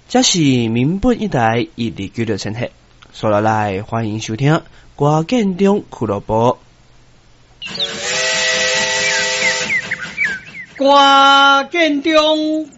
这是民本一台129千赫，所以来欢迎收听歌建中俱乐部。 歌建中